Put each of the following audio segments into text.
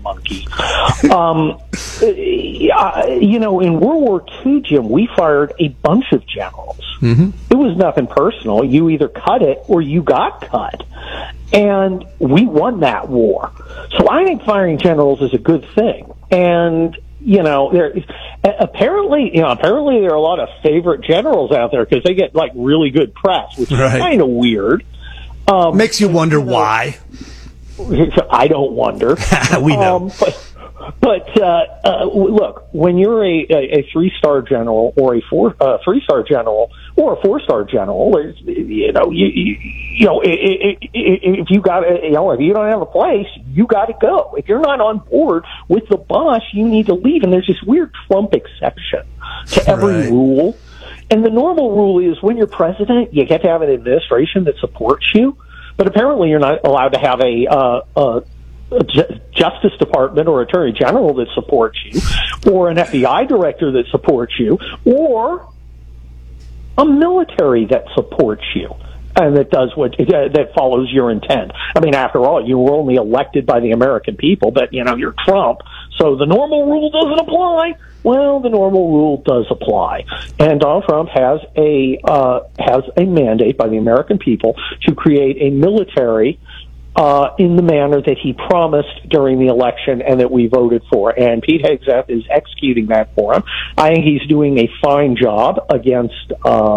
monkey. In World War II, Jim, we fired a bunch of generals. Mm-hmm. It was nothing personal. You either cut it or you got cut. And we won that war. So I think firing generals is a good thing. And, apparently there are a lot of favorite generals out there because they get, really good press, which is kind of weird. Makes you wonder why. I don't wonder. We know. But look, when you're a 3-star general or a 3-star general or a 4-star general, if you don't have a place, you got to go. If you're not on board with the boss, you need to leave. And there's this weird Trump exception to every rule. And the normal rule is when you're president, you get to have an administration that supports you. But apparently, you're not allowed to have a Justice Department or Attorney General that supports you, or an FBI director that supports you, or a military that supports you and that does that follows your intent. I mean, after all, you were only elected by the American people, but you're Trump, so the normal rule doesn't apply. Well, the normal rule does apply, and Donald Trump has a mandate by the American people to create a military in the manner that he promised during the election and that we voted for. And Pete Hegseth is executing that for him. I think he's doing a fine job against,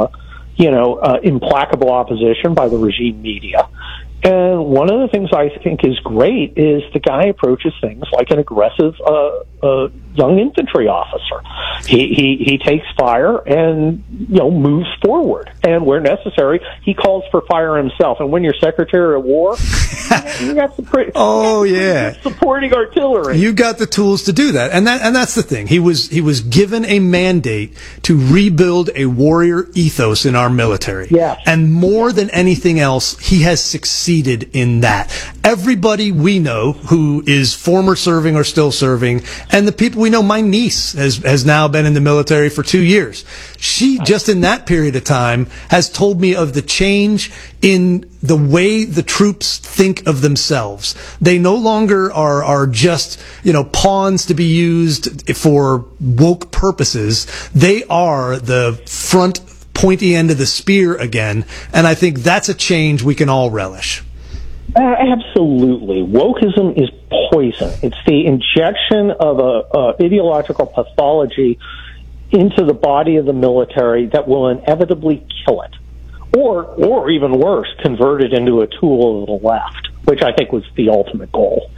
implacable opposition by the regime media. And one of the things I think is great is the guy approaches things like an aggressive young infantry officer. He takes fire and moves forward, and where necessary, he calls for fire himself. And when you're Secretary of War, you got some pretty supporting artillery. You got the tools to do that, and that's the thing. He was given a mandate to rebuild a warrior ethos in our military. Yes. And more than anything else, he has succeeded in that. Everybody we know who is former serving or still serving, and the people we know, my niece has now been in the military for 2 years. She, just in that period of time, has told me of the change in the way the troops think of themselves. They no longer are just, pawns to be used for woke purposes. They are the front pointy end of the spear again, and I think that's a change we can all relish. Absolutely. Wokeism is poison. It's the injection of a ideological pathology into the body of the military that will inevitably kill it. Or even worse, convert it into a tool of the left, which I think was the ultimate goal.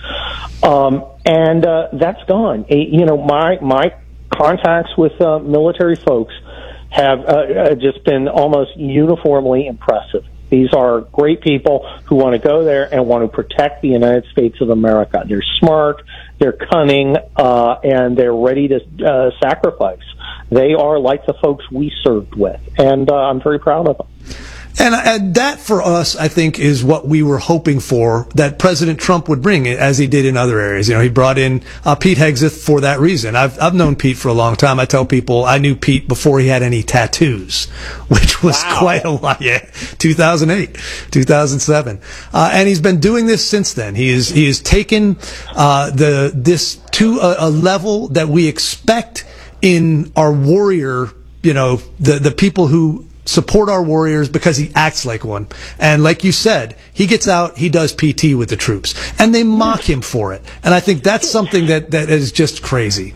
And that's gone. My contacts with military folks have just been almost uniformly impressive. These are great people who want to go there and want to protect the United States of America. They're smart, they're cunning, and they're ready to sacrifice. They are like the folks we served with, and I'm very proud of them. And that, for us, I think, is what we were hoping for, that President Trump would bring, as he did in other areas. He brought in Pete Hegseth for that reason. I've known Pete for a long time. I tell people I knew Pete before he had any tattoos, which was quite a lot. Yeah, 2008, 2007. And he's been doing this since then. He has taken this to a level that we expect in our warrior, the people who support our warriors because he acts like one. And like you said, he gets out, he does PT with the troops, and they mock him for it. And I think that's something that is just crazy.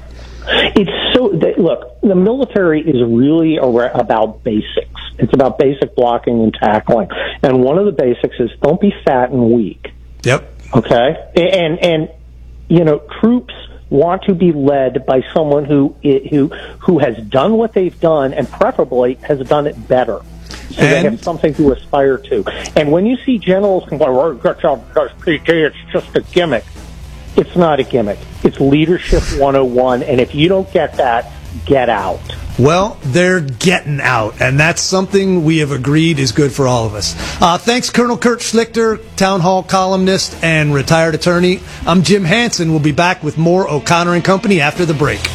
Look, the military is really about basics. It's about basic blocking and tackling. And one of the basics is don't be fat and weak. Yep. Okay? And troops want to be led by someone who has done what they've done and preferably has done it better. So they have something to aspire to. And when you see generals complain, PT, it's just a gimmick. It's not a gimmick. It's leadership 101. And if you don't get that, get out. Well, they're getting out, and that's something we have agreed is good for all of us. Thanks, Colonel Kurt Schlichter, Town Hall columnist and retired attorney. I'm Jim Hansen. We'll be back with more O'Connor & Company after the break.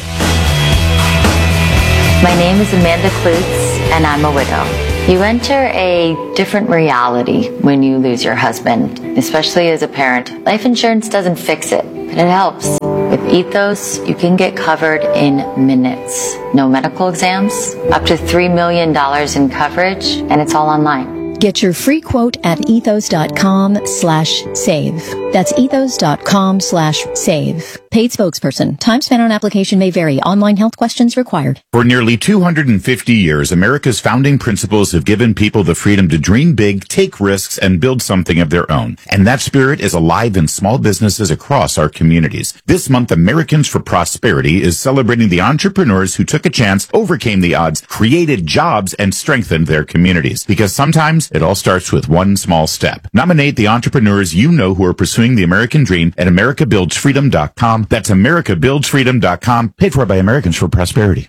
My name is Amanda Klutz, and I'm a widow. You enter a different reality when you lose your husband, especially as a parent. Life insurance doesn't fix it, but it helps. Ethos, you can get covered in minutes. No medical exams, up to $3 million in coverage, and it's all online. Get your free quote at ethos.com/save. That's ethos.com/save. Paid spokesperson. Time spent on application may vary. Online health questions required. For nearly 250 years, America's founding principles have given people the freedom to dream big, take risks, and build something of their own. And that spirit is alive in small businesses across our communities. This month, Americans for Prosperity is celebrating the entrepreneurs who took a chance, overcame the odds, created jobs, and strengthened their communities. Because sometimes it all starts with one small step. Nominate the entrepreneurs you know who are pursuing the American dream at americabuildsfreedom.com. That's americabuildsfreedom.com. Paid for by Americans for Prosperity.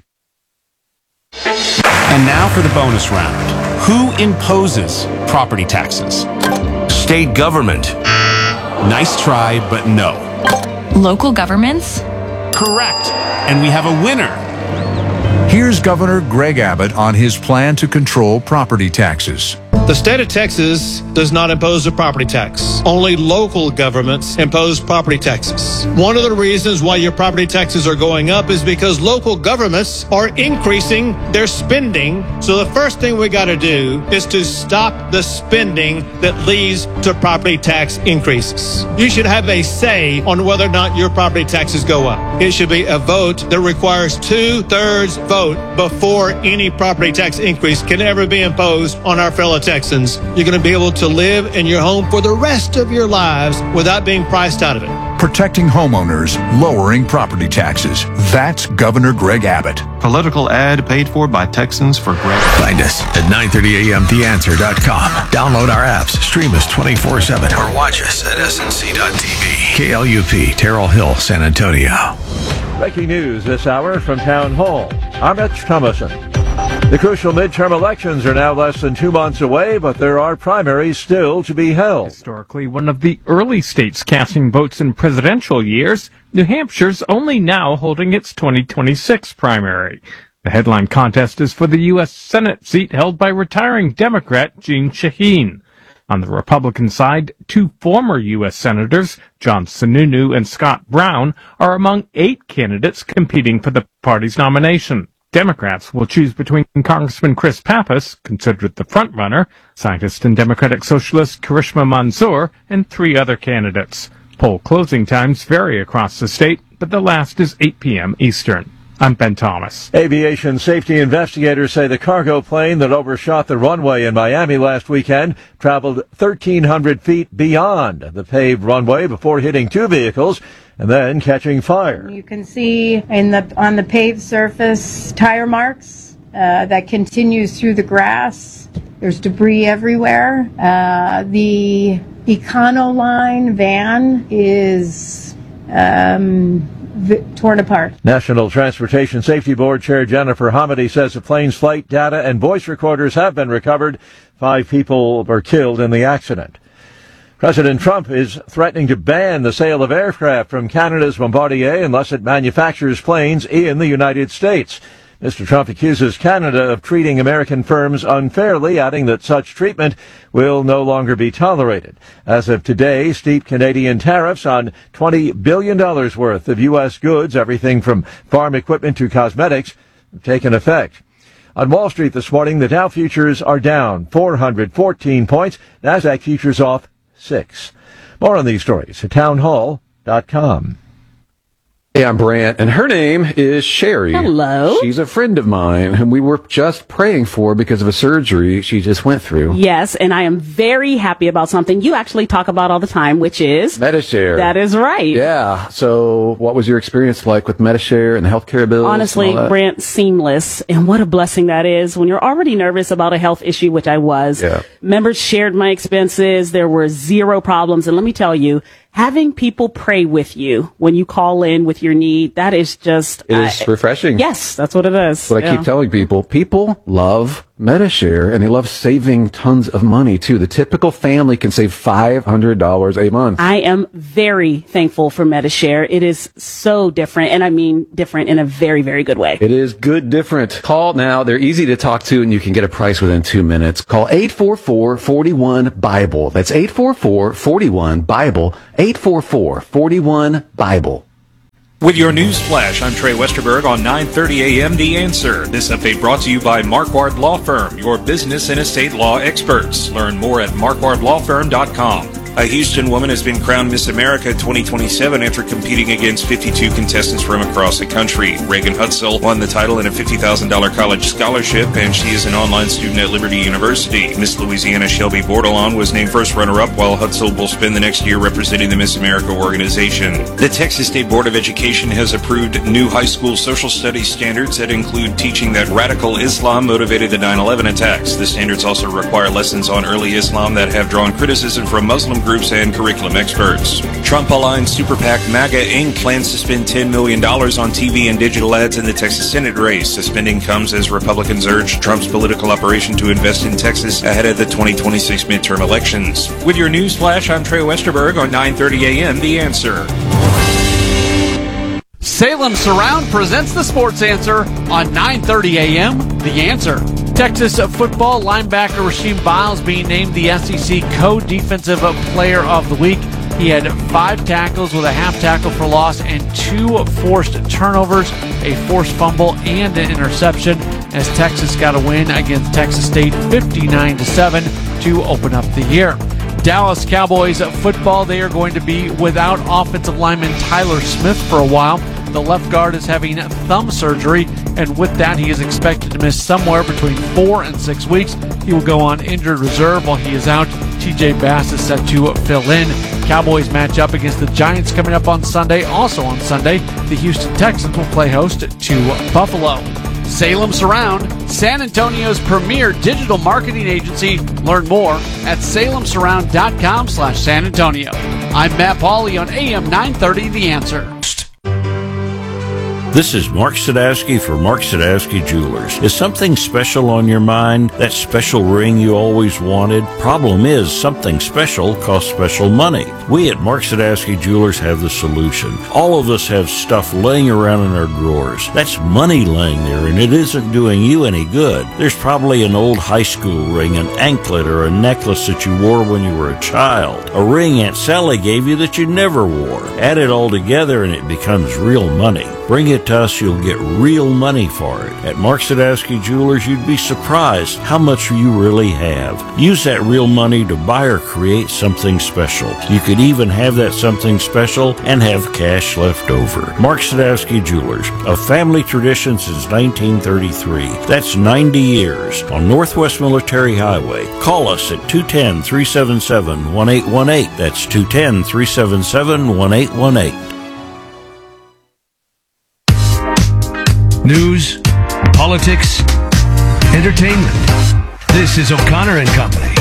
And now for the bonus round. Who imposes property taxes? State government. Nice try, but no. Local governments? Correct. And we have a winner. Here's Governor Greg Abbott on his plan to control property taxes. The state of Texas does not impose a property tax. Only local governments impose property taxes. One of the reasons why your property taxes are going up is because local governments are increasing their spending. So the first thing we got to do is to stop the spending that leads to property tax increases. You should have a say on whether or not your property taxes go up. It should be a vote that requires 2/3 vote before any property tax increase can ever be imposed on our fellow Texans. You're going to be able to live in your home for the rest of your lives without being priced out of it. Protecting homeowners, lowering property taxes. That's Governor Greg Abbott. Political ad paid for by Texans for Greg. Find us at 930amtheanswer.com. Download our apps, stream us 24/7, or watch us at snc.tv. KLUP, Terrell Hill, San Antonio. Breaking news this hour from Town Hall. I'm Mitch Thomason. The crucial midterm elections are now less than 2 months away, but there are primaries still to be held. Historically, one of the early states casting votes in presidential years, New Hampshire's only now holding its 2026 primary. The headline contest is for the U.S. Senate seat held by retiring Democrat Jeanne Shaheen. On the Republican side, 2 former U.S. Senators, John Sununu and Scott Brown, are among 8 candidates competing for the party's nomination. Democrats will choose between Congressman Chris Pappas, considered the frontrunner, scientist and Democratic Socialist Karishma Mansour, and 3 other candidates. Poll closing times vary across the state, but the last is 8 p.m. Eastern. I'm Ben Thomas. Aviation safety investigators say the cargo plane that overshot the runway in Miami last weekend traveled 1,300 feet beyond the paved runway before hitting 2 vehicles and then catching fire. You can see on the paved surface tire marks that continues through the grass. There's debris everywhere. The Econoline van is torn apart. National Transportation Safety Board Chair Jennifer Hamady says the plane's flight data and voice recorders have been recovered. 5 people were killed in the accident. President Trump is threatening to ban the sale of aircraft from Canada's Bombardier unless it manufactures planes in the United States. Mr. Trump accuses Canada of treating American firms unfairly, adding that such treatment will no longer be tolerated. As of today, steep Canadian tariffs on $20 billion worth of U.S. goods, everything from farm equipment to cosmetics, have taken effect. On Wall Street this morning, the Dow futures are down 414 points. NASDAQ futures off 6. More on these stories at townhall.com. Hey, I'm Brant, and her name is Sherry. Hello. She's a friend of mine, whom we were just praying for because of a surgery she just went through. Yes, and I am very happy about something you actually talk about all the time, which is Medi-Share. That is right. Yeah. So what was your experience like with Medi-Share and the healthcare bills? Honestly, Brant, seamless. And what a blessing that is when you're already nervous about a health issue, which I was. Yeah. Members shared my expenses. There were 0 problems. And let me tell you, having people pray with you when you call in with your need, that is just... It is refreshing. Yes, that's what it is. What I keep telling people, people love Medi-Share, and they love saving tons of money, too. The typical family can save $500 a month. I am very thankful for Medi-Share. It is so different, and I mean different in a very, very good way. It is good different. Call now. They're easy to talk to, and you can get a price within 2 minutes. Call 844-41-BIBLE. That's 844-41-BIBLE. 844-41-BIBLE. With your news flash, I'm Trey Westerberg on 9:30 a.m. The Answer. This update brought to you by Marquardt Law Firm, your business and estate law experts. Learn more at marquardtlawfirm.com. A Houston woman has been crowned Miss America 2027 after competing against 52 contestants from across the country. Reagan Hutzel won the title and a $50,000 college scholarship, and she is an online student at Liberty University. Miss Louisiana Shelby Bordelon was named first runner-up, while Hutzel will spend the next year representing the Miss America organization. The Texas State Board of Education has approved new high school social studies standards that include teaching that radical Islam motivated the 9/11 attacks. The standards also require lessons on early Islam that have drawn criticism from Muslim groups and curriculum experts. Trump-aligned super PAC MAGA Inc. plans to spend $10 million on TV and digital ads in the Texas Senate race. The spending comes as Republicans urge Trump's political operation to invest in Texas ahead of the 2026 midterm elections. With your news flash, I'm Trey Westerberg on 9:30 a.m. The Answer. Salem Surround presents the Sports Answer on 9:30 a.m. The Answer. Texas football linebacker Rasheem Biles being named the SEC Co-Defensive Player of the Week. He had 5 tackles with a half tackle for loss and 2 forced turnovers, a forced fumble, and an interception as Texas got a win against Texas State 59-7 to open up the year. Dallas Cowboys football, they are going to be without offensive lineman Tyler Smith for a while. The left guard is having thumb surgery, and with that, he is expected to miss somewhere between 4 and 6 weeks. He will go on injured reserve while he is out. TJ Bass is set to fill in. Cowboys match up against the Giants coming up on Sunday. Also on Sunday, the Houston Texans will play host to Buffalo. Salem Surround, San Antonio's premier digital marketing agency. Learn more at salemsurround.com/San Antonio. I'm Matt Pauley on AM 930 The Answer. This is Mark Sadowski for Mark Sadowski Jewelers. Is something special on your mind? That special ring you always wanted? Problem is, something special costs special money. We at Mark Sadowski Jewelers have the solution. All of us have stuff laying around in our drawers. That's money laying there, and it isn't doing you any good. There's probably an old high school ring, an anklet, or a necklace that you wore when you were a child. A ring Aunt Sally gave you that you never wore. Add it all together and it becomes real money. Bring it to us, you'll get real money for it. At Mark Sadowski Jewelers, you'd be surprised how much you really have. Use that real money to buy or create something special. You could even have that something special and have cash left over. Mark Sadowski Jewelers, a family tradition since 1933. That's 90 years on Northwest Military Highway. Call us at 210-377-1818. That's 210-377-1818. News, politics, entertainment. This is O'Connor and Company.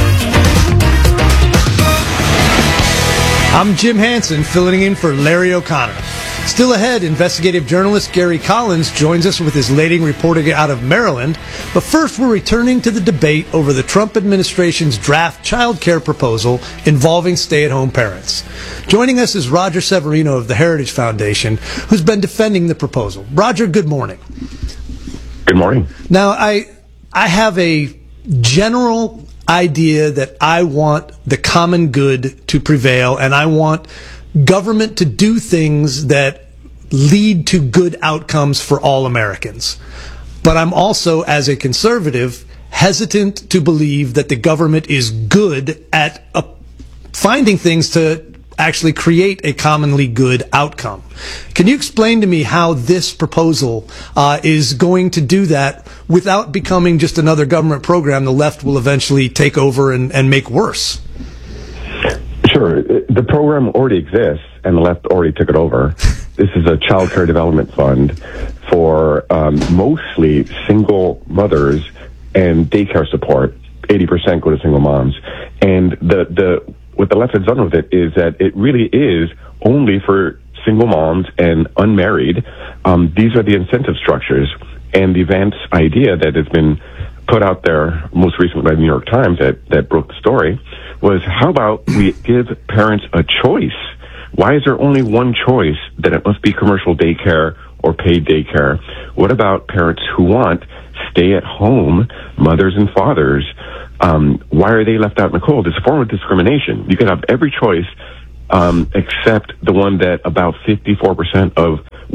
I'm Jim Hansen, filling in for Larry O'Connor. Still ahead, investigative journalist Gary Collins joins us with his latest reporting out of Maryland. But first, we're returning to the debate over the Trump administration's draft child care proposal involving stay-at-home parents. Joining us is Roger Severino of the Heritage Foundation, who's been defending the proposal. Roger, good morning. Good morning. Now, I have a general idea that I want the common good to prevail, and I want government to do things that lead to good outcomes for all Americans. But I'm also, as a conservative, hesitant to believe that the government is good at finding things to actually create a commonly good outcome. Can you explain to me how this proposal is going to do that without becoming just another government program the left will eventually take over and make worse? Sure. The program already exists, and the left already took it over. This is a child care development fund for mostly single mothers and daycare support. 80% go to single moms. And what the left has done with it is that it really is only for single moms and unmarried. These are the incentive structures. And the Vance idea that has been put out there most recently by the New York Times that broke the story was, how about we give parents a choice? Why is there only one choice, that it must be commercial daycare or paid daycare? What about parents who want stay-at-home mothers and fathers? Why are they left out in the cold? It's a form of discrimination. You can have every choice except the one that about 54% of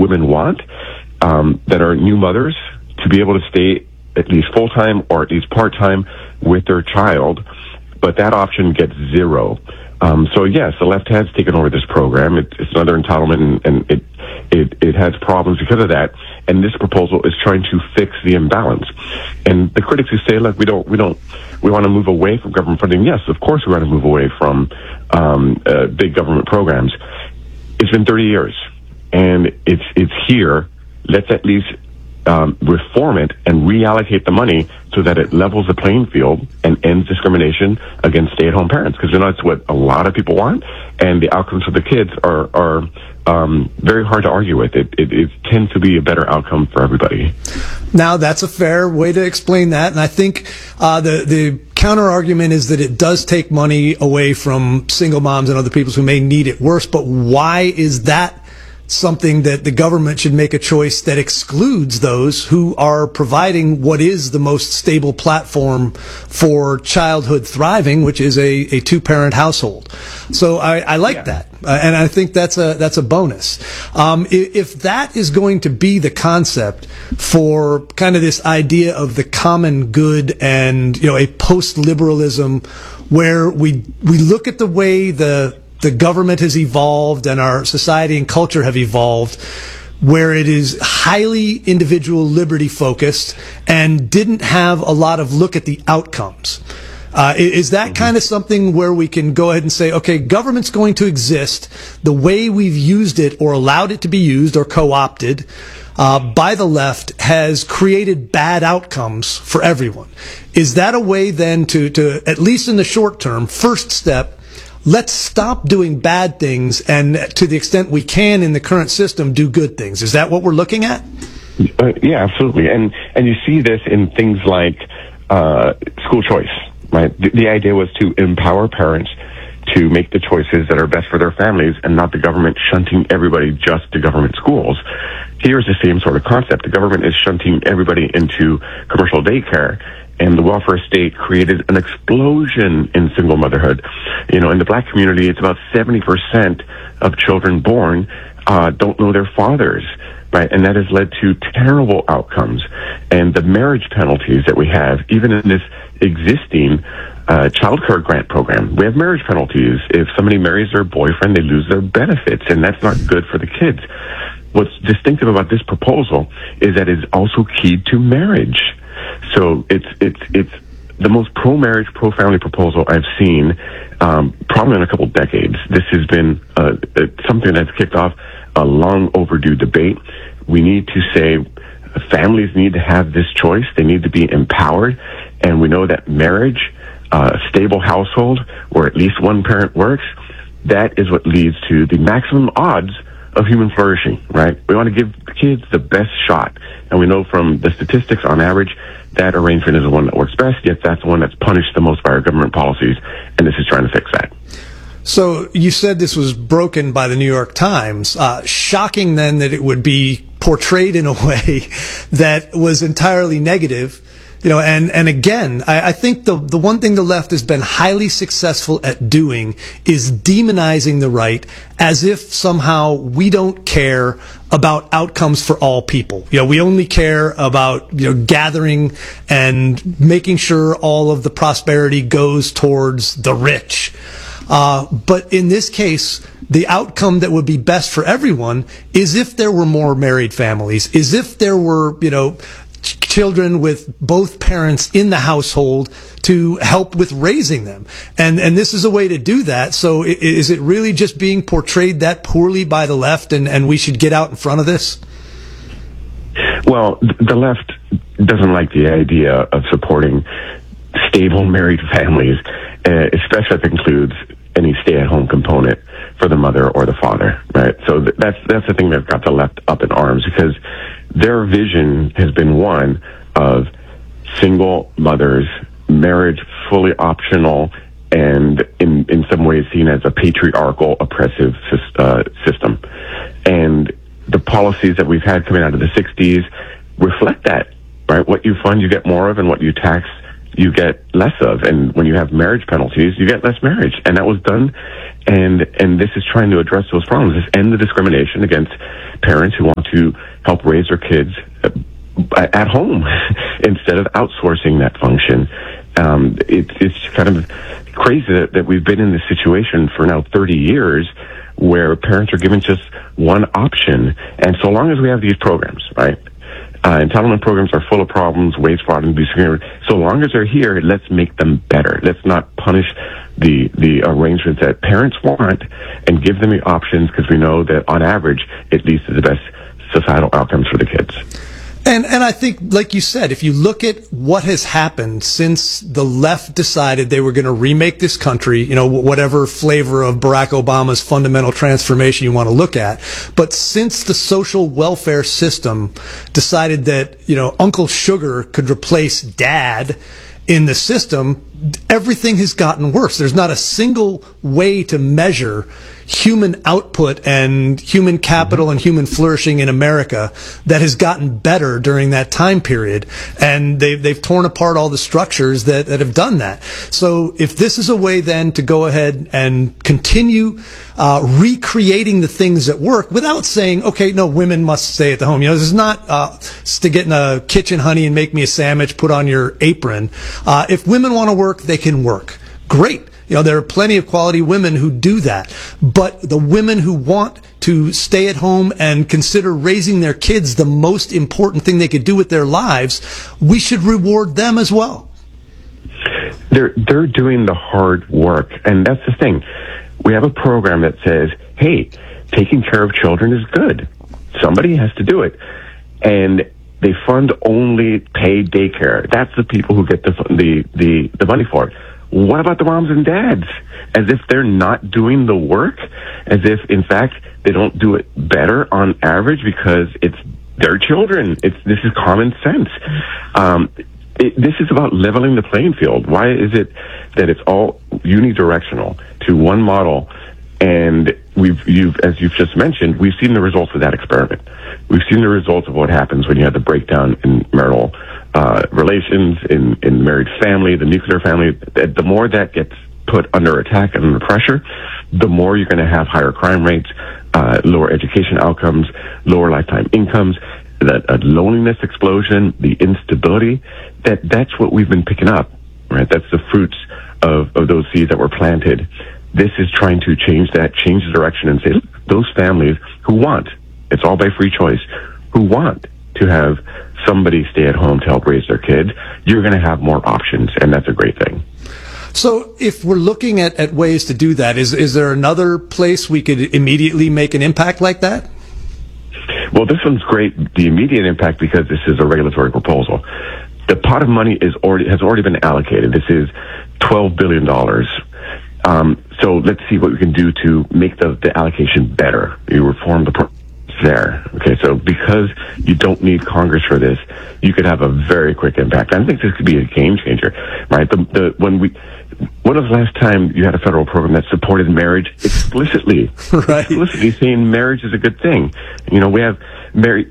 women want, that are new mothers, to be able to stay at least full-time or at least part-time with their child, but that option gets zero. So yes, the left has taken over this program. It's another entitlement, and it has problems because of that. And this proposal is trying to fix the imbalance. And the critics who say, look, we want to move away from government funding. Yes, of course we want to move away from big government programs. It's been 30 years, and it's here. Let's at least reform it and reallocate the money so that it levels the playing field and ends discrimination against stay-at-home parents. Because that's what a lot of people want, and the outcomes for the kids are very hard to argue with. It tends to be a better outcome for everybody. Now, that's a fair way to explain that, and I think the counter argument is that it does take money away from single moms and other people who may need it worse. But why is that something that the government should make a choice that excludes those who are providing what is the most stable platform for childhood thriving, which is a two-parent household? So I like that, and I think that's a bonus. If that is going to be the concept for kind of this idea of the common good and a post-liberalism where we look at the way the government has evolved and our society and culture have evolved, where it is highly individual liberty focused and didn't have a lot of look at the outcomes. Is that kind of something where we can go ahead and say, okay, government's going to exist the way we've used it or allowed it to be used or co-opted by the left has created bad outcomes for everyone? Is that a way then to at least in the short term, first step, let's stop doing bad things and, to the extent we can in the current system, do good things? Is that what we're looking at? Yeah, absolutely. And you see this in things like school choice, right? The idea was to empower parents to make the choices that are best for their families and not the government shunting everybody just to government schools. Here's the same sort of concept. The government is shunting everybody into commercial daycare, and the welfare state created an explosion in single motherhood. In the black community, it's about 70% of children born don't know their fathers, right? And that has led to terrible outcomes. And the marriage penalties that we have, even in this existing child care grant program, we have marriage penalties. If somebody marries their boyfriend, they lose their benefits, and that's not good for the kids. What's distinctive about this proposal is that it's also keyed to marriage. So it's the most pro-marriage, pro-family proposal I've seen probably in a couple decades. This has been something that's kicked off a long overdue debate. We need to say families need to have this choice. They need to be empowered. And we know that marriage, a stable household where at least one parent works, that is what leads to the maximum odds of human flourishing, right? We want to give kids the best shot. And we know from the statistics, on average, that arrangement is the one that works best, yet that's the one that's punished the most by our government policies, and this is trying to fix that. So you said this was broken by the New York Times. Shocking then that it would be portrayed in a way that was entirely negative. And again, I think the one thing the left has been highly successful at doing is demonizing the right as if somehow we don't care about outcomes for all people. We only care about, gathering and making sure all of the prosperity goes towards the rich. But in this case, the outcome that would be best for everyone is if there were more married families, is if there were, children with both parents in the household to help with raising them. And this is a way to do that. So is it really just being portrayed that poorly by the left, and we should get out in front of this? Well, the left doesn't like the idea of supporting stable married families, especially if it includes any stay-at-home component for the mother or the father, right? So that's the thing that got the left up in arms, because their vision has been one of single mothers, marriage fully optional, and in some ways seen as a patriarchal, oppressive system. And the policies that we've had coming out of the 60s reflect that, right? What you fund, you get more of, and what you tax, you get less of. And when you have marriage penalties, you get less marriage. And that was done. And this is trying to address those problems. This end the discrimination against parents who want to help raise their kids at home instead of outsourcing that function. It's kind of crazy that we've been in this situation for now 30 years where parents are given just one option. And so long as we have these programs, right? Entitlement programs are full of problems, waste, fraud, and abuse. So long as they're here, let's make them better. Let's not punish the arrangements that parents want and give them the options, because we know that on average it leads to the best societal outcomes for the kids. And I think, like you said, if you look at what has happened since the left decided they were going to remake this country, you know, whatever flavor of Barack Obama's fundamental transformation you want to look at, but since the social welfare system decided that, you know, Uncle Sugar could replace Dad in the system, everything has gotten worse. There's not a single way to measure human output and human capital and human flourishing in America that has gotten better during that time period. And they've torn apart all the structures that have done that. So if this is a way then to go ahead and continue recreating the things that work without saying, okay, no, women must stay at the home. You know, this is not to get in a kitchen, honey, and make me a sandwich, put on your apron. If women want to work, they can work. Great. You know, there are plenty of quality women who do that. But the women who want to stay at home and consider raising their kids the most important thing they could do with their lives, we should reward them as well. They're doing the hard work. And that's the thing. We have a program that says, hey, taking care of children is good. Somebody has to do it. And they fund only paid daycare. That's the people who get the money for it. What about the moms and dads? As if they're not doing the work? As if, in fact, they don't do it better on average because it's their children. This is common sense. This is about leveling the playing field. Why is it that it's all unidirectional to one model? And as you've just mentioned, we've seen the results of that experiment. We've seen the results of what happens when you have the breakdown in marital relations, in married family, the nuclear family. The more that gets put under attack and under pressure, the more you're going to have higher crime rates, lower education outcomes, lower lifetime incomes, a loneliness explosion, the instability. That's what we've been picking up, right? That's the fruits of those seeds that were planted. This is trying to change the direction and say, look, those families who want, it's all by free choice, who want to have somebody stay at home to help raise their kids, you're going to have more options, and that's a great thing. So if we're looking at ways to do that, is there another place we could immediately make an impact like that? Well, this one's great, the immediate impact, because this is a regulatory proposal. The pot of money has already been allocated. This is $12 billion. So let's see what we can do to make the allocation better. You reform the process there. Okay, so because you don't need Congress for this, you could have a very quick impact. I think this could be a game changer, right? When was the last time you had a federal program that supported marriage explicitly? Right. Explicitly saying marriage is a good thing. You know, we have married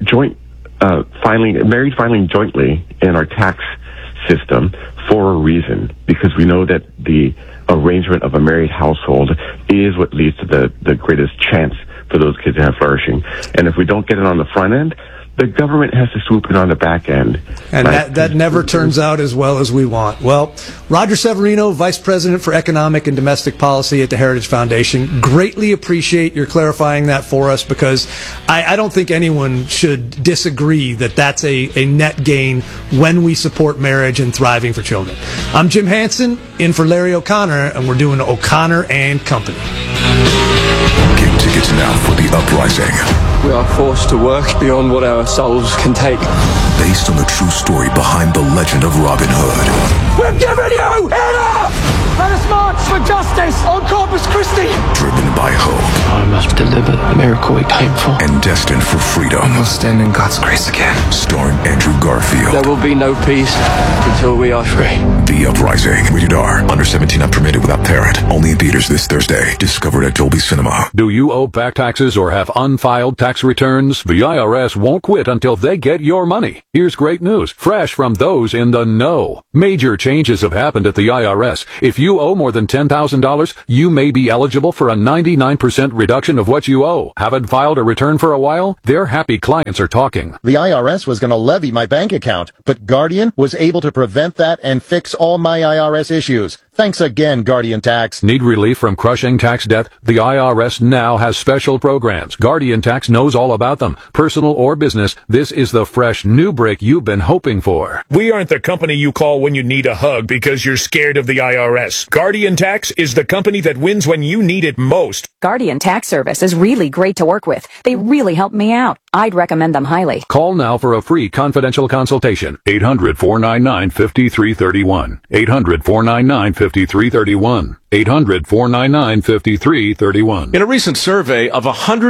filing jointly in our tax system for a reason, because we know that the arrangement of a married household is what leads to the greatest chance for those kids to have flourishing. And if we don't get it on the front end, the government has to swoop in on the back end. And right? that never turns out as well as we want. Well, Roger Severino, Vice President for Economic and Domestic Policy at the Heritage Foundation, greatly appreciate your clarifying that for us, because I don't think anyone should disagree that that's a net gain when we support marriage and thriving for children. I'm Jim Hansen, in for Larry O'Connor, and we're doing O'Connor and Company. Get tickets now for The Uprising. We are forced to work beyond what our souls can take. Based on the true story behind the legend of Robin Hood. We're giving you enough! Let us march for justice on Corpus Christi. Driven by hope. I must deliver the miracle we came for. And destined for freedom. We will stand in God's grace again. Starring Andrew Garfield. There will be no peace until we are free. The Uprising. Rated R. Under 17 not permitted without parent. Only in theaters this Thursday. Discovered at Dolby Cinema. Do you owe back taxes or have unfiled tax returns? The IRS won't quit until they get your money. Here's great news. Fresh from those in the know. Major changes have happened at the IRS. If you owe more than $10,000, you may be eligible for a 99% reduction of what you owe. Haven't filed a return for a while? Their happy clients are talking. The IRS was going to levy my bank account, but Guardian was able to prevent that and fix all my IRS issues. Thanks again, Guardian Tax. Need relief from crushing tax debt? The IRS now has special programs. Guardian Tax knows all about them. Personal or business, this is the fresh new break you've been hoping for. We aren't the company you call when you need a hug because you're scared of the IRS. Guardian Tax is the company that wins when you need it most. Guardian Tax Service is really great to work with. They really helped me out. I'd recommend them highly. Call now for a free confidential consultation. 800-499-5331. 800-499-5331. 800-499-5331. In a recent survey of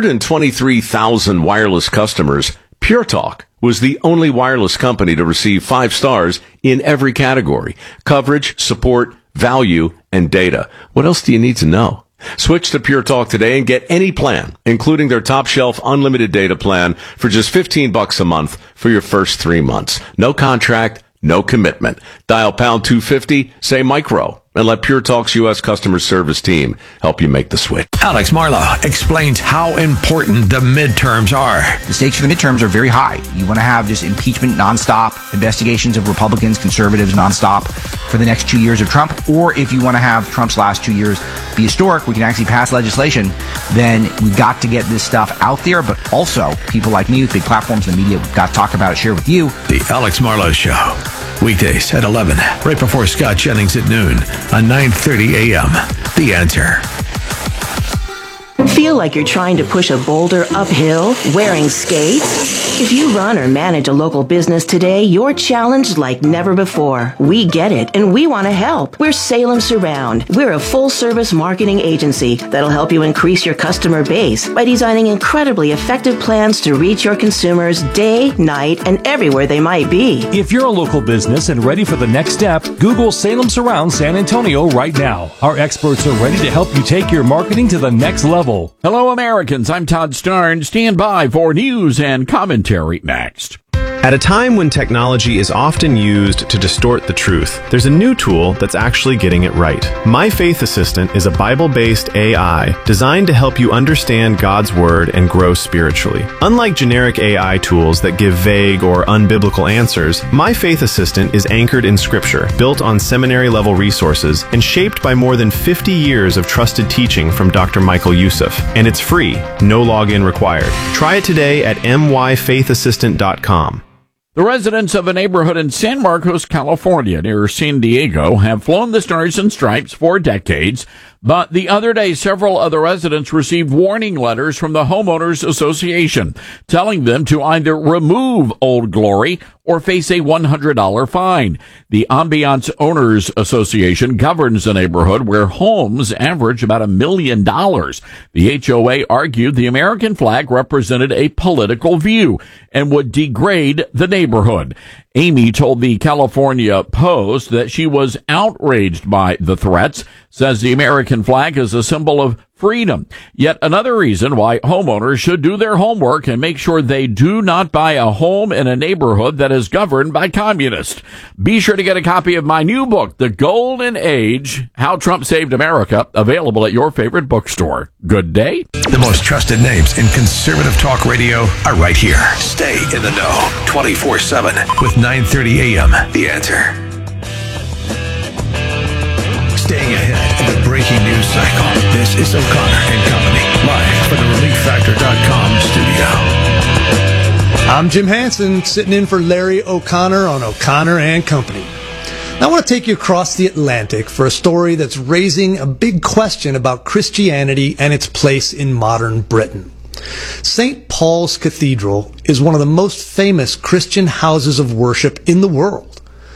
123,000 wireless customers, Pure Talk was the only wireless company to receive 5 stars in every category: coverage, support, value, and data. What else do you need to know? Switch to Pure Talk today and get any plan, including their top shelf unlimited data plan, for just $15 a month for your first 3 months. No contract, no commitment. Dial pound 250, say micro, and let Pure Talk's U.S. customer service team help you make the switch. Alex Marlow explains how important the midterms are. The stakes for the midterms are very high. You want to have just impeachment nonstop, investigations of Republicans, conservatives nonstop for the next 2 years of Trump. Or if you want to have Trump's last 2 years be historic, we can actually pass legislation, then we've got to get this stuff out there. But also, people like me with big platforms in the media, we've got to talk about it, share with you. The Alex Marlow Show. Weekdays at 11, right before Scott Jennings at noon on 9:30 a.m. The Answer. Feel like you're trying to push a boulder uphill wearing skates? If you run or manage a local business today, you're challenged like never before. We get it, and we want to help. We're Salem Surround. We're a full-service marketing agency that'll help you increase your customer base by designing incredibly effective plans to reach your consumers day, night, and everywhere they might be. If you're a local business and ready for the next step, Google Salem Surround San Antonio right now. Our experts are ready to help you take your marketing to the next level. Hello, Americans. I'm Todd Starn. Stand by for news and commentary next. At a time when technology is often used to distort the truth, there's a new tool that's actually getting it right. My Faith Assistant is a Bible-based AI designed to help you understand God's Word and grow spiritually. Unlike generic AI tools that give vague or unbiblical answers, My Faith Assistant is anchored in Scripture, built on seminary-level resources, and shaped by more than 50 years of trusted teaching from Dr. Michael Youssef. And it's free, no login required. Try it today at myfaithassistant.com. The residents of a neighborhood in San Marcos, California, near San Diego, have flown the Stars and Stripes for decades. But the other day, several other residents received warning letters from the Homeowners Association telling them to either remove Old Glory or face a $100 fine. The Ambiance Owners Association governs the neighborhood where homes average about $1 million. The HOA argued the American flag represented a political view and would degrade the neighborhood. Amy told the California Post that she was outraged by the threats, says the American flag is a symbol of freedom. Yet another reason why homeowners should do their homework and make sure they do not buy a home in a neighborhood that is governed by communists. Be sure to get a copy of my new book, The Golden Age, How Trump Saved America, available at your favorite bookstore. Good day. The most trusted names in conservative talk radio are right here. Stay in the know 24/7 with 9:30 a.m. The Answer. Staying ahead in the breaking news cycle. This is O'Connor and Company, live from the ReliefFactor.com studio. I'm Jim Hansen, sitting in for Larry O'Connor on O'Connor and Company. Now, I want to take you across the Atlantic for a story that's raising a big question about Christianity and its place in modern Britain. St. Paul's Cathedral is one of the most famous Christian houses of worship in the world.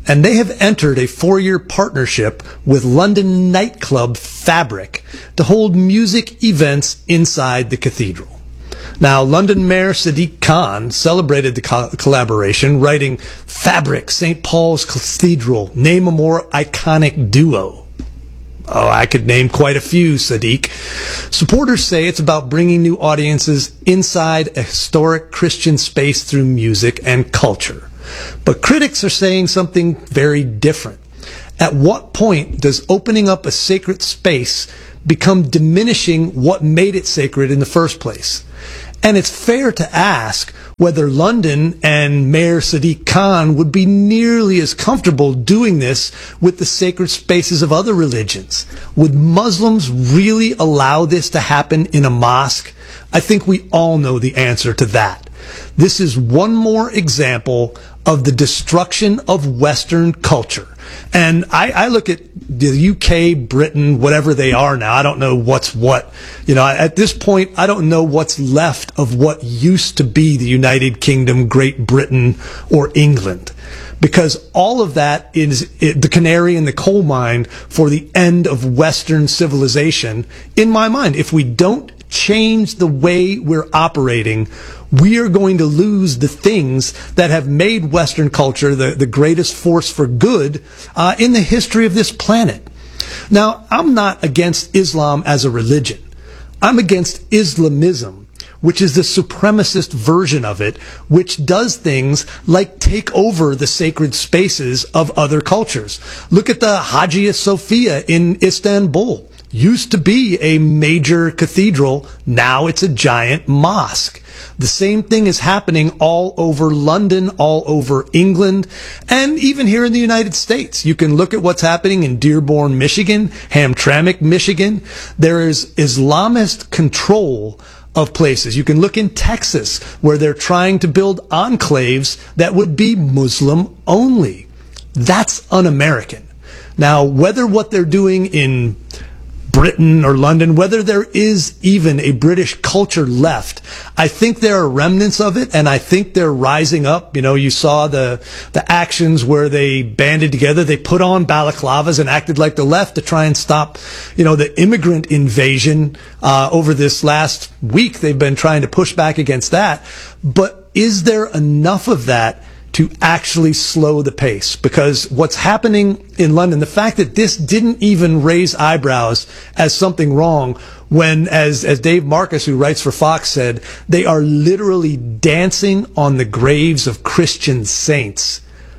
and they have entered a 4-year partnership with London nightclub Fabric to hold music events inside the cathedral. Now, London Mayor Sadiq Khan celebrated the collaboration, writing, "Fabric, St. Paul's Cathedral, name a more iconic duo." Oh, I could name quite a few, Sadiq. Supporters say it's about bringing new audiences inside a historic Christian space through music and culture. But critics are saying something very different. At what point does opening up a sacred space become diminishing what made it sacred in the first place? And it's fair to ask whether London and Mayor Sadiq Khan would be nearly as comfortable doing this with the sacred spaces of other religions. Would Muslims really allow this to happen in a mosque? I think we all know the answer to that. This is one more example of the destruction of Western culture. And I look at the UK, Britain, whatever they are now. I don't know what's what. You know, at this point, I don't know what's left of what used to be the United Kingdom, Great Britain, or England. Because all of that is the canary in the coal mine for the end of Western civilization, in my mind. If we don't change the way we're operating, we are going to lose the things that have made Western culture the greatest force for good in the history of this planet. Now, I'm not against Islam as a religion. I'm against Islamism, which is the supremacist version of it, which does things like take over the sacred spaces of other cultures. Look at the Hagia Sophia in Istanbul. Used to be a major cathedral, now it's a giant mosque. The same thing is happening all over London, all over England, and even here in the United States. You can look at what's happening in Dearborn, Michigan, Hamtramck, Michigan. There is Islamist control of places. You can look in Texas, where they're trying to build enclaves that would be Muslim only. That's un-American. Now, whether what they're doing in Britain or London, whether there is even a British culture left, I think there are remnants of it, and I think they're rising up. You know, you saw the actions where they banded together, they put on balaclavas and acted like the left to try and stop, you know, the immigrant invasion over this last week. They've been trying to push back against that. But is there enough of that to actually slow the pace? Because what's happening in London, the fact that this didn't even raise eyebrows as something wrong, when, as Dave Marcus, who writes for Fox, said, they are literally dancing on the graves of Christian saints.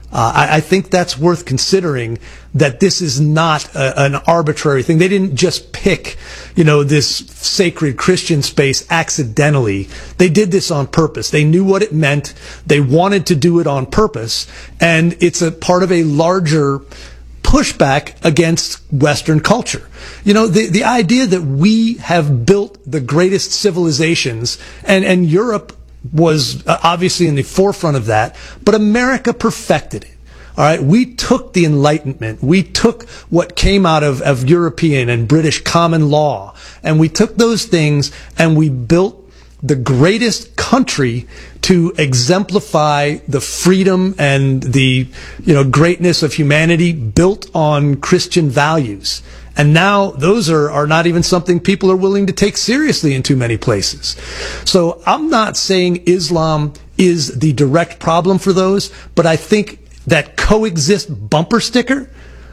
I think that's worth considering, that this is not an arbitrary thing. They didn't just pick, you know, this sacred Christian space accidentally. They did this on purpose. They knew what it meant. They wanted to do it on purpose. And it's a part of a larger pushback against Western culture. You know, the idea that we have built the greatest civilizations, and Europe was obviously in the forefront of that, but America perfected it. All right, we took the Enlightenment, we took what came out of European and British common law, and we took those things and we built the greatest country to exemplify the freedom and the, you know, greatness of humanity built on Christian values. And now those are not even something people are willing to take seriously in too many places. So I'm not saying Islam is the direct problem for those, but I think that coexist bumper sticker,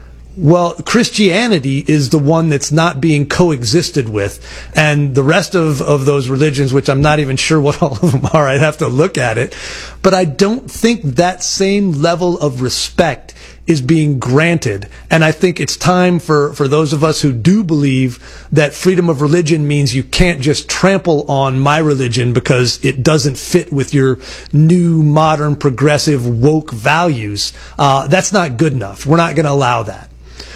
well, Christianity is the one that's not being coexisted with. And the rest of those religions, which I'm not even sure what all of them are, I'd have to look at it. But I don't think that same level of respect is being granted. And I think it's time for those of us who do believe that freedom of religion means you can't just trample on my religion because it doesn't fit with your new, modern, progressive, woke values. That's not good enough. We're not going to allow that.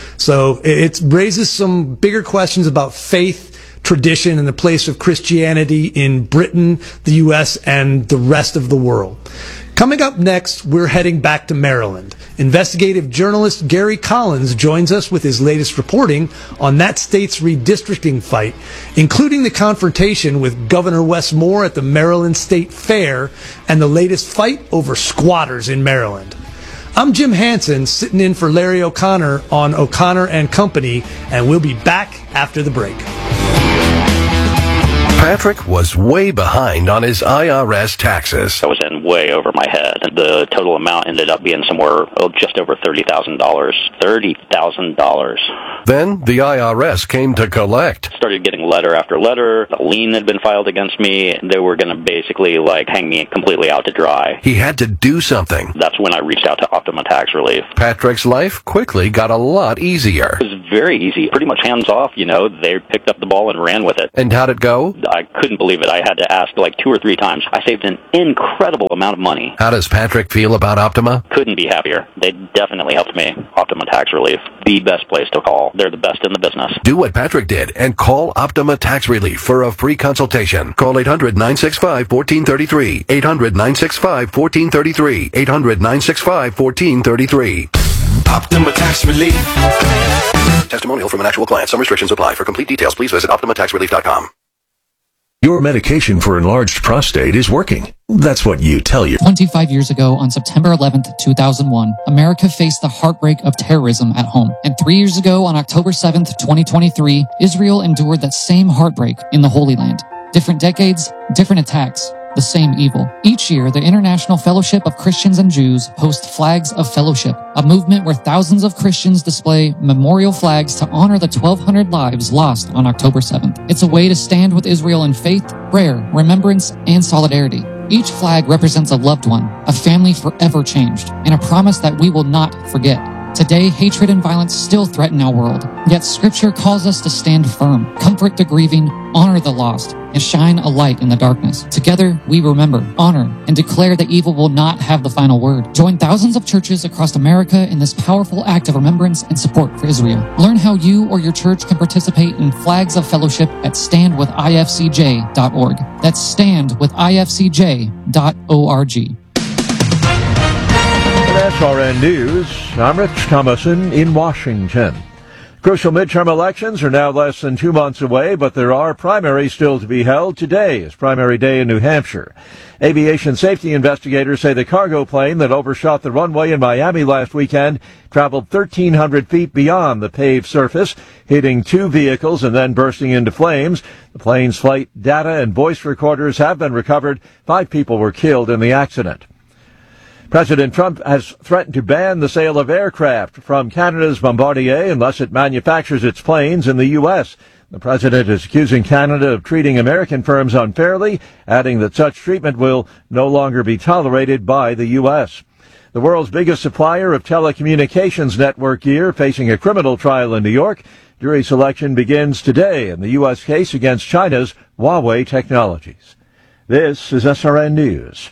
So it raises some bigger questions about faith, tradition, and the place of Christianity in Britain, the U.S., and the rest of the world. Coming up next, we're heading back to Maryland. Investigative journalist Gary Collins joins us with his latest reporting on that state's redistricting fight, including the confrontation with Governor Wes Moore at the Maryland State Fair and the latest fight over squatters in Maryland. I'm Jim Hansen, sitting in for Larry O'Connor on O'Connor and Company, and we'll be back after the break. Patrick was way behind on his IRS taxes. I was in way over my head. The total amount ended up being somewhere just over $30,000. $30,000. Then the IRS came to collect. Started getting letter after letter. A lien had been filed against me. They were going to basically hang me completely out to dry. He had to do something. That's when I reached out to Optima Tax Relief. Patrick's life quickly got a lot easier. It was very easy. Pretty much hands off, They picked up the ball and ran with it. And how'd it go? I couldn't believe it. I had to ask 2 or 3 times. I saved an incredible amount of money. How does Patrick feel about Optima? Couldn't be happier. They definitely helped me. Optima Tax Relief, the best place to call. They're the best in the business. Do what Patrick did and call Optima Tax Relief for a free consultation. Call 800-965-1433. 800-965-1433. 800-965-1433. Optima Tax Relief. Testimonial from an actual client. Some restrictions apply. For complete details, please visit OptimaTaxRelief.com. Your medication for enlarged prostate is working. That's what you tell you. 25 years ago, on September 11th, 2001, America faced the heartbreak of terrorism at home. And 3 years ago, on October 7th, 2023, Israel endured that same heartbreak in the Holy Land. Different decades, different attacks, the same evil. Each year, the International Fellowship of Christians and Jews hosts Flags of Fellowship, a movement where thousands of Christians display memorial flags to honor the 1,200 lives lost on October 7th. It's a way to stand with Israel in faith, prayer, remembrance, and solidarity. Each flag represents a loved one, a family forever changed, and a promise that we will not forget. Today, hatred and violence still threaten our world, yet Scripture calls us to stand firm, comfort the grieving, honor the lost, and shine a light in the darkness. Together, we remember, honor, and declare that evil will not have the final word. Join thousands of churches across America in this powerful act of remembrance and support for Israel. Learn how you or your church can participate in Flags of Fellowship at standwithifcj.org. That's standwithifcj.org. SRN News, I'm Rich Thomason in Washington. Crucial midterm elections are now less than 2 months away, but there are primaries still to be held. Today is primary day in New Hampshire. Aviation safety investigators say the cargo plane that overshot the runway in Miami last weekend traveled 1,300 feet beyond the paved surface, hitting 2 vehicles and then bursting into flames. The plane's flight data and voice recorders have been recovered. 5 people were killed in the accident. President Trump has threatened to ban the sale of aircraft from Canada's Bombardier unless it manufactures its planes in the U.S. The president is accusing Canada of treating American firms unfairly, adding that such treatment will no longer be tolerated by the U.S. The world's biggest supplier of telecommunications network gear facing a criminal trial in New York. Jury selection begins today in the U.S. case against China's Huawei Technologies. This is SRN News.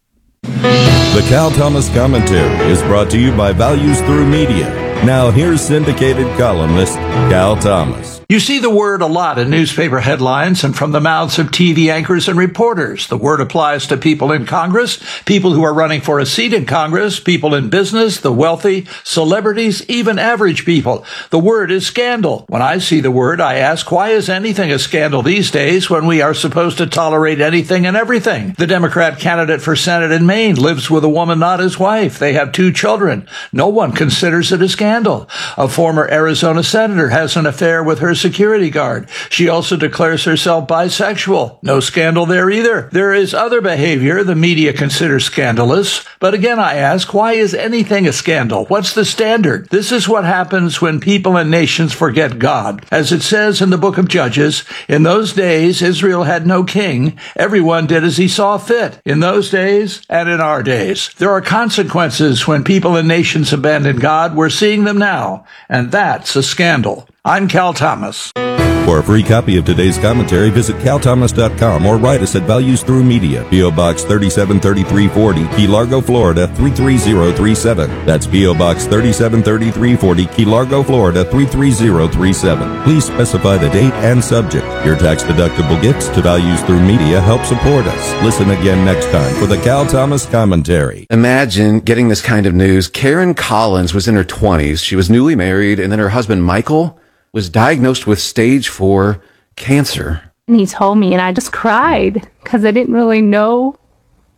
The Cal Thomas Commentary is brought to you by Values Through Media. Now here's syndicated columnist Cal Thomas. You see the word a lot in newspaper headlines and from the mouths of TV anchors and reporters. The word applies to people in Congress, people who are running for a seat in Congress, people in business, the wealthy, celebrities, even average people. The word is scandal. When I see the word, I ask, why is anything a scandal these days when we are supposed to tolerate anything and everything? The Democrat candidate for Senate in Maine lives with a woman not his wife. They have 2 children. No one considers it a scandal. A former Arizona senator has an affair with her security guard. She also declares herself bisexual. No scandal there either. There is other behavior the media considers scandalous. But again, I ask, why is anything a scandal? What's the standard? This is what happens when people and nations forget God. As it says in the book of Judges, in those days, Israel had no king. Everyone did as he saw fit. In those days and in our days. There are consequences when people and nations abandon God. We're seeing them now. And that's a scandal. I'm Cal Thomas. For a free copy of today's commentary, visit calthomas.com or write us at Values Through Media, P.O. Box 373340, Key Largo, Florida 33037. That's P.O. Box 373340, Key Largo, Florida 33037. Please specify the date and subject. Your tax-deductible gifts to Values Through Media help support us. Listen again next time for the Cal Thomas Commentary. Imagine getting this kind of news. Karen Collins was in her 20s. She was newly married, and then her husband, Michael, was diagnosed with stage 4 cancer. And he told me, and I just cried because I didn't really know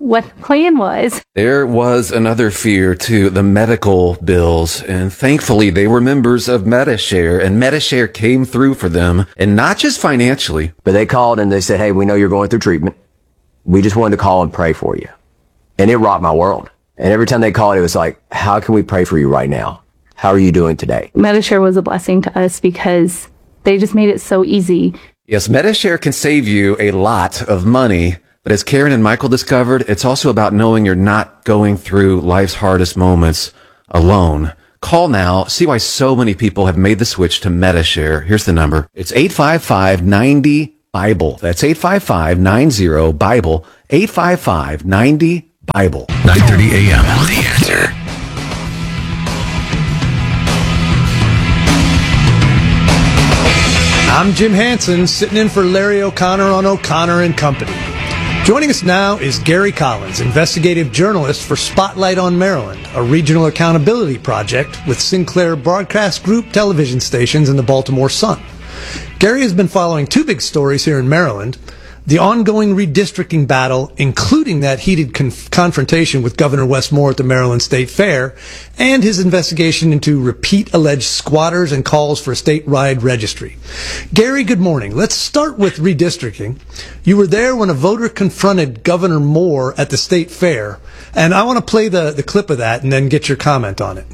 what the plan was. There was another fear too, the medical bills, and thankfully they were members of Medi-Share, and Medi-Share came through for them, and not just financially. But they called and they said, hey, we know you're going through treatment. We just wanted to call and pray for you. And it rocked my world. And every time they called, it was like, how can we pray for you right now? How are you doing today? Medi-Share was a blessing to us because they just made it so easy. Yes, Medi-Share can save you a lot of money. But as Karen and Michael discovered, it's also about knowing you're not going through life's hardest moments alone. Call now. See why so many people have made the switch to Medi-Share. Here's the number. It's 855-90-BIBLE. That's 855-90-BIBLE. 855-90-BIBLE. 9:30 a.m. The Answer. I'm Jim Hansen, sitting in for Larry O'Connor on O'Connor and Company. Joining us now is Gary Collins, investigative journalist for Spotlight on Maryland, a regional accountability project with Sinclair Broadcast Group television stations and the Baltimore Sun. Gary has been following two big stories here in Maryland: the ongoing redistricting battle, including that heated confrontation with Governor Wes Moore at the Maryland State Fair, and his investigation into repeat alleged squatters and calls for a statewide registry. Gary, good morning. Let's start with redistricting. You were there when a voter confronted Governor Moore at the State Fair, and I want to play the clip of that and then get your comment on it.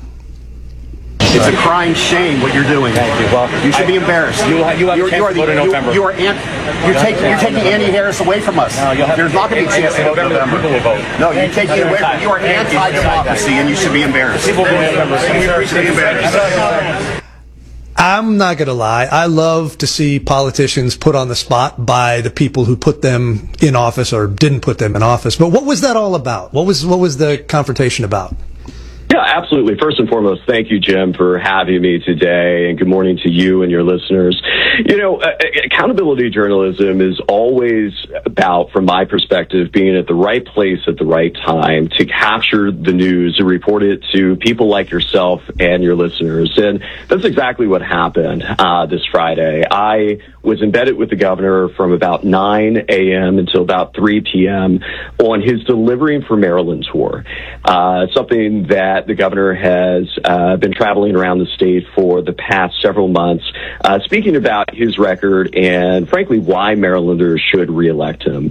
It's a crying shame what you're doing. Thank you. Well, you should be embarrassed. You have a chance to vote in November. You're taking Andy Harris away from us. No, there's not going to be a chance to vote in November. People will vote. No, you're taking it away from. You are anti-democracy, and you should be embarrassed. People will vote in November. You should be embarrassed. I'm not going to lie. I love to see politicians put on the spot by the people who put them in office or didn't put them in office. But what was that all about? What was the confrontation about? Yeah, absolutely. First and foremost, thank you, Jim, for having me today, and good morning to you and your listeners. You know, accountability journalism is always about, from my perspective, being at the right place at the right time to capture the news and report it to people like yourself and your listeners. And that's exactly what happened this Friday. I was embedded with the governor from about 9 a.m. until about 3 p.m. on his Delivering for Maryland tour, something that the governor has been traveling around the state for the past several months, speaking about his record and, frankly, why Marylanders should reelect him.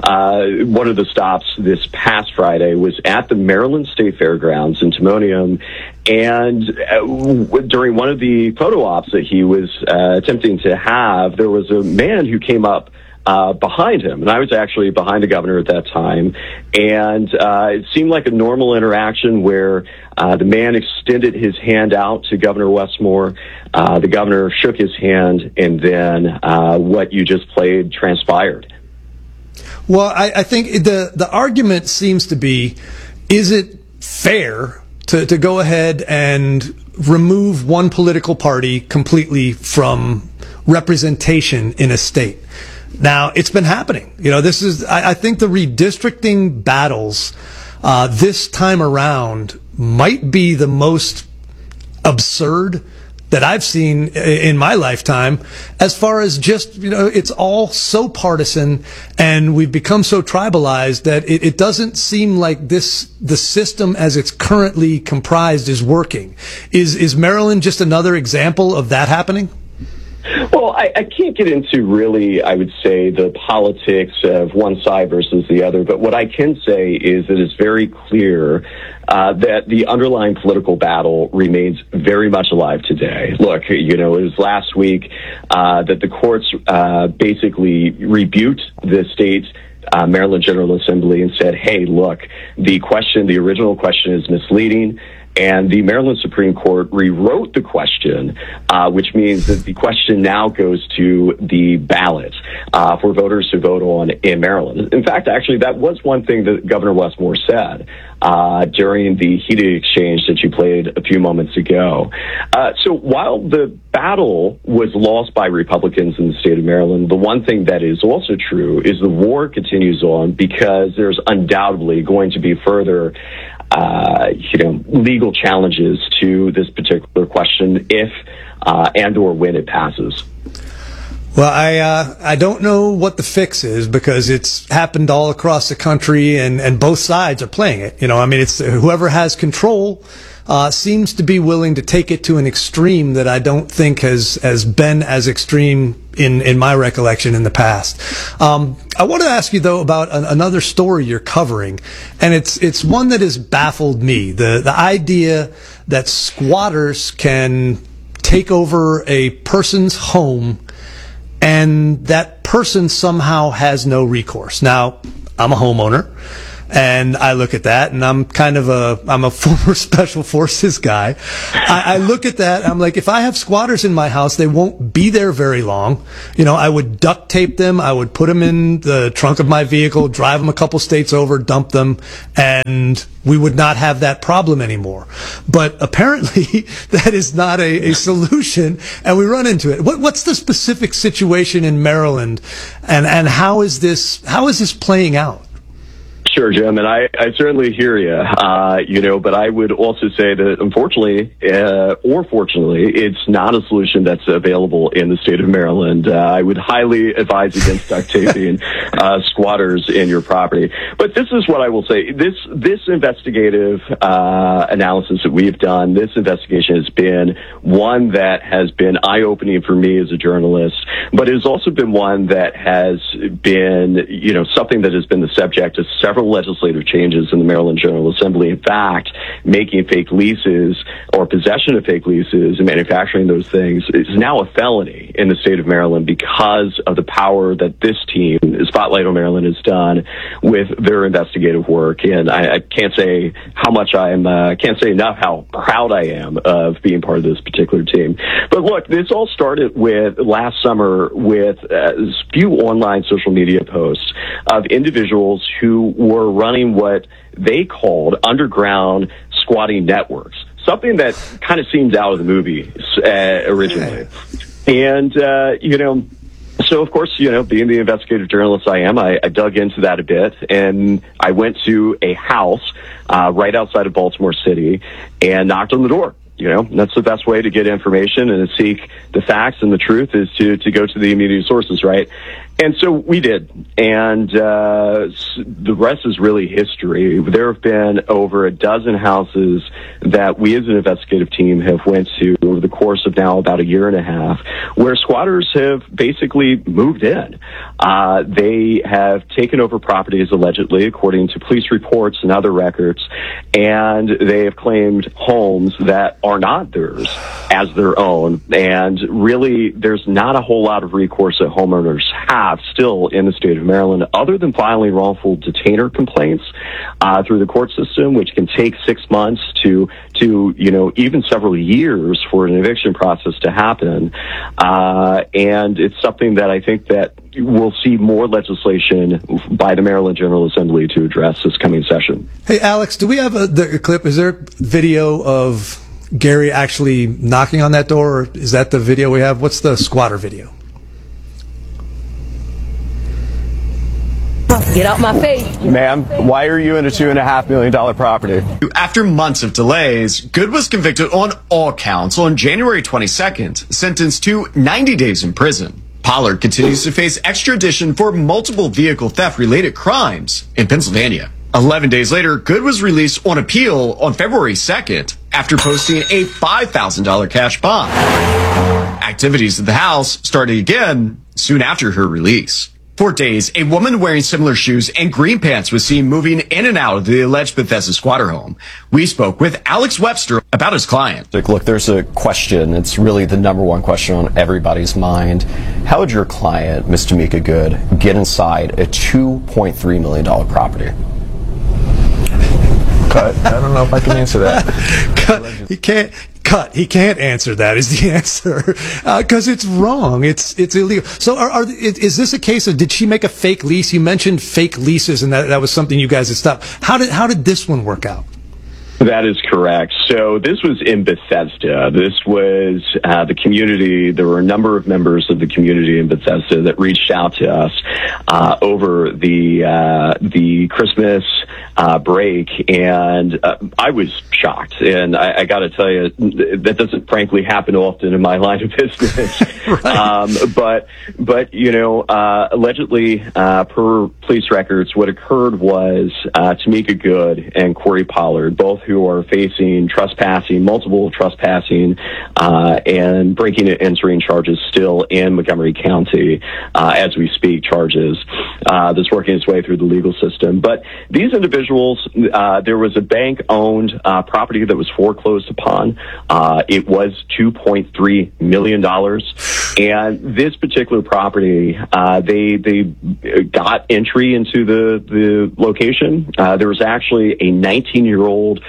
One of the stops this past Friday was at the Maryland State Fairgrounds in Timonium, and during one of the photo ops that he was attempting to have, there was a man who came up behind him, and I was actually behind the governor at that time, and it seemed like a normal interaction where the man extended his hand out to Governor Wes Moore. The governor shook his hand, and then what you just played transpired. Well, I think the argument seems to be, is it fair to go ahead and remove one political party completely from representation in a state? Now, it's been happening. You know, I think the redistricting battles this time around might be the most absurd that I've seen in my lifetime, as far as just, you know, it's all so partisan and we've become so tribalized that it doesn't seem like the system as it's currently comprised is working. Is Maryland just another example of that happening? Well, I can't get into really, I would say, the politics of one side versus the other, but what I can say is that it's very clear that the underlying political battle remains very much alive today. Look, you know, it was last week that the courts basically rebuked the state Maryland General Assembly and said, hey, look, the original question is misleading. And the Maryland Supreme Court rewrote the question, which means that the question now goes to the ballot for voters to vote on in Maryland. In fact, actually, that was one thing that Governor Wes Moore said during the heated exchange that you played a few moments ago. So while the battle was lost by Republicans in the state of Maryland, the one thing that is also true is the war continues on, because there's undoubtedly going to be further legal challenges to this particular question if and or when it passes. Well, I don't know what the fix is because it's happened all across the country and both sides are playing it. It's whoever has control seems to be willing to take it to an extreme that I don't think has been as extreme in my recollection in the past. I want to ask you though about another story you're covering, and it's one that has baffled me. The idea that squatters can take over a person's home and that person somehow has no recourse. Now, I'm a homeowner, and I look at that, and I'm a former special forces guy. I look at that, I'm like, if I have squatters in my house, they won't be there very long. I would duct tape them, I would put them in the trunk of my vehicle, drive them a couple states over, dump them, and we would not have that problem anymore. But apparently, that is not a solution, and we run into it. What's the specific situation in Maryland, and how is this playing out? Sure, Jim, and I certainly hear you, but I would also say that unfortunately, or fortunately, it's not a solution that's available in the state of Maryland. I would highly advise against duct taping squatters in your property. But this is what I will say. This investigative analysis that we've done, this investigation has been one that has been eye-opening for me as a journalist, but it has also been one that has been, something that has been the subject of several legislative changes in the Maryland General Assembly. In fact, making fake leases or possession of fake leases and manufacturing those things is now a felony in the state of Maryland because of the power that this team, Spotlight on Maryland, has done with their investigative work. And I can't say how much can't say enough how proud I am of being part of this particular team. But look, this all started with last summer with a few online social media posts of individuals who were running what they called underground squatting networks, something that kind of seems out of the movie originally. And, so of course, being the investigative journalist I am, I dug into that a bit, and I went to a house right outside of Baltimore City and knocked on the door. That's the best way to get information and to seek the facts and the truth is to go to the immediate sources, right? And so we did. And the rest is really history. There have been over a dozen houses that we as an investigative team have went to over the course of now about a year and a half, where squatters have basically moved in. They have taken over properties allegedly, according to police reports and other records, and they have claimed homes that are not theirs as their own. And really, there's not a whole lot of recourse that homeowners have still in the state of Maryland, other than filing wrongful detainer complaints through the court system, which can take 6 months to even several years for an eviction process to happen. And it's something that I think that we'll see more legislation by the Maryland General Assembly to address this coming session. Hey, Alex, do we have the clip? Is there video of Gary actually knocking on that door, or is that the video we have? What's the squatter video? Get out my face. Ma'am, why are you in a $2.5 million property? After months of delays, Good was convicted on all counts on January 22nd, sentenced to 90 days in prison. Pollard continues to face extradition for multiple vehicle theft-related crimes in Pennsylvania. 11 days later, Good was released on appeal on February 2nd after posting a $5,000 cash bond. Activities at the house started again soon after her release. For days, a woman wearing similar shoes and green pants was seen moving in and out of the alleged Bethesda squatter home. We spoke with Alex Webster about his client. Look, there's a question. It's really the number one question on everybody's mind. How would your client, Ms. Tamika Good, get inside a $2.3 million property? Cut. I don't know if I can answer that. Cut. He can't answer that is the answer because it's wrong. It's illegal. So is this a case of, did she make a fake lease? You mentioned fake leases, and that was something you guys had stopped. How did this one work out? That is correct. So this was in Bethesda. This was the community. There were a number of members of the community in Bethesda that reached out to us over the Christmas break, and I was shocked. And I got to tell you, that doesn't frankly happen often in my line of business. Right. But you know, allegedly, per police records, what occurred was Tamika Good and Corey Pollard, both who are facing multiple trespassing, and breaking and entering charges still in Montgomery County, as we speak, charges that's working its way through the legal system. But these individuals, there was a bank-owned property that was foreclosed upon. It was $2.3 million. And this particular property, they got entry into the location. There was actually a 19-year-old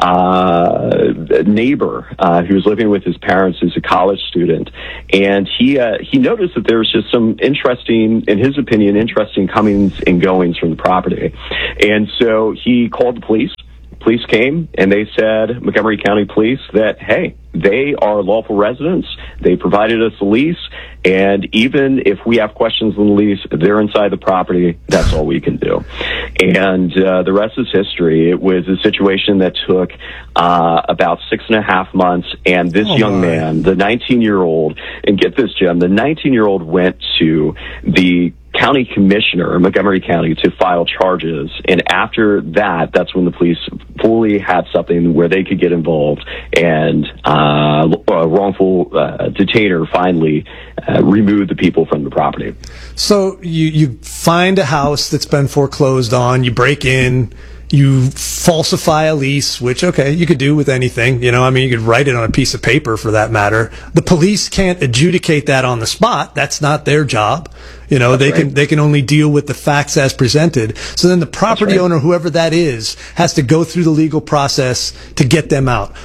neighbor who was living with his parents, who's a college student, and he noticed that there was just some interesting comings and goings from the property, and so he called the police. Police came and they said, Montgomery County Police, that, hey, they are lawful residents. They provided us a lease, and even if we have questions on the lease, they're inside the property. That's all we can do. And the rest is history. It was a situation that took about 6.5 months, and this young man, the 19-year-old, and get this, Jim, the 19-year-old went to the county commissioner in Montgomery County to file charges, and after that, that's when the police fully had something where they could get involved, and a wrongful detainer finally removed the people from the property. So you find a house that's been foreclosed on, you break in, you falsify a lease, which, okay, you could do with anything. You know, I mean, you could write it on a piece of paper for that matter. The police can't adjudicate that on the spot. That's not their job. You know, they can only deal with the facts as presented. So then the property owner, whoever that is, has to go through the legal process to get them out.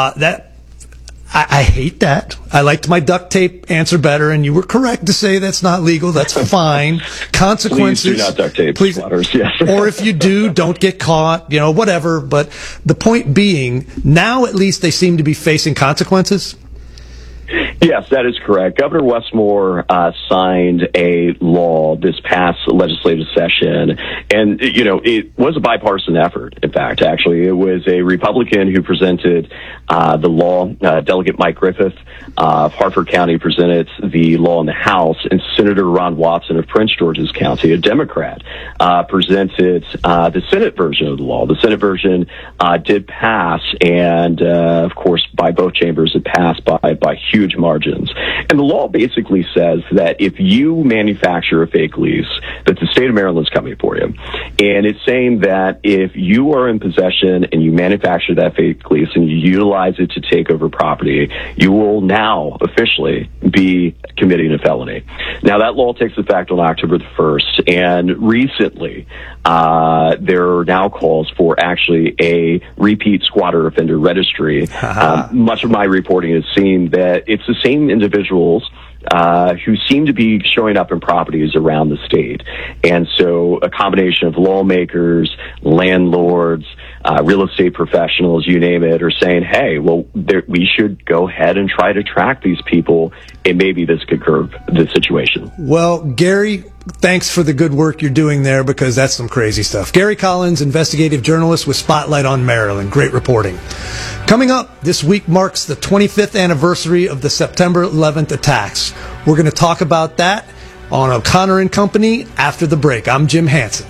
I hate that. I liked my duct tape answer better, and you were correct to say that's not legal. That's fine. Consequences. Please do not duct tape squatters, yes. Or if you do, don't get caught, you know, whatever. But the point being, now at least they seem to be facing consequences. Yes, that is correct. Governor Westmore signed a law this past legislative session, and, you know, it was a bipartisan effort, in fact, actually. It was a Republican who presented the law. Delegate Mike Griffith of Harford County presented the law in the House, and Senator Ron Watson of Prince George's County, a Democrat, presented the Senate version of the law. The Senate version did pass, and, of course, by both chambers, it passed by huge margins. And the law basically says that if you manufacture a fake lease, that the state of Maryland's coming for you. And it's saying that if you are in possession and you manufacture that fake lease and you utilize it to take over property, you will now officially be committing a felony. Now, that law takes effect on October the 1st, and recently there are now calls for actually a repeat squatter offender registry. Much of my reporting has seen that it's the same individuals who seem to be showing up in properties around the state. And so a combination of lawmakers, landlords, real estate professionals, you name it, are saying, hey, well, we should go ahead and try to track these people, and maybe this could curb the situation. Well, Gary, thanks for the good work you're doing there, because that's some crazy stuff. Gary Collins, investigative journalist with Spotlight on Maryland. Great reporting. Coming up, this week marks the 25th anniversary of the September 11th attacks. We're going to talk about that on O'Connor and Company after the break. I'm Jim Hansen.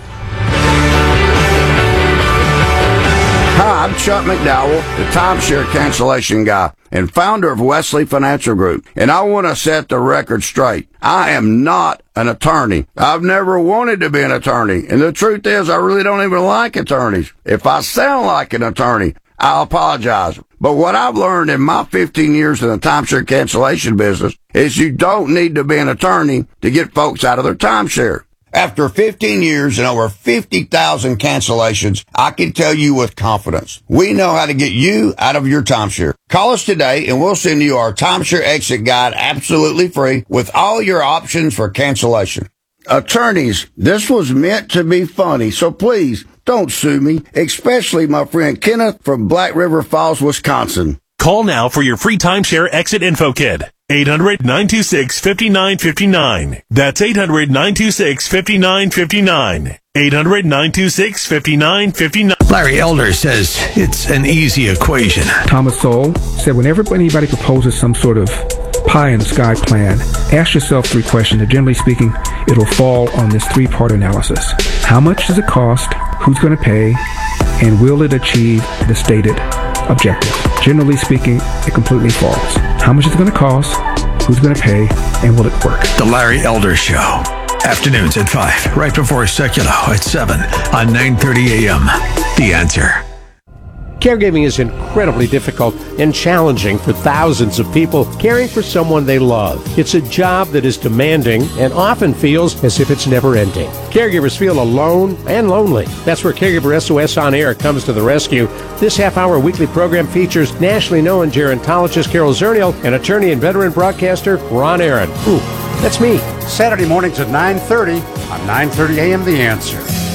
Hi, I'm Chuck McDowell, the timeshare cancellation guy and founder of Wesley Financial Group. And I want to set the record straight. I am not an attorney. I've never wanted to be an attorney. And the truth is, I really don't even like attorneys. If I sound like an attorney, I apologize. But what I've learned in my 15 years in the timeshare cancellation business is you don't need to be an attorney to get folks out of their timeshare. After 15 years and over 50,000 cancellations, I can tell you with confidence, we know how to get you out of your timeshare. Call us today and we'll send you our timeshare exit guide absolutely free with all your options for cancellation. Attorneys, this was meant to be funny, so please don't sue me, especially my friend Kenneth from Black River Falls, Wisconsin. Call now for your free timeshare exit info kit. 800-926-5959. That's 800-926-5959. 800-926-5959. Larry Elder says it's an easy equation. Thomas Sowell said whenever anybody proposes some sort of pie in the sky plan, ask yourself 3 questions, and generally speaking, it'll fall on this 3-part analysis. How much does it cost? Who's going to pay? And will it achieve the stated objective? Generally speaking, it completely falls. How much is it going to cost? Who's going to pay? And will it work? The Larry Elder Show. Afternoons at 5, right before Seculo at 7 on 9:30 a.m. The Answer. Caregiving is incredibly difficult and challenging for thousands of people caring for someone they love. It's a job that is demanding and often feels as if it's never ending. Caregivers feel alone and lonely. That's where Caregiver SOS On Air comes to the rescue. This half-hour weekly program features nationally known gerontologist Carol Zernial and attorney and veteran broadcaster Ron Aaron. Ooh, that's me. Saturday mornings at 9:30 on 9:30 a.m. The Answer.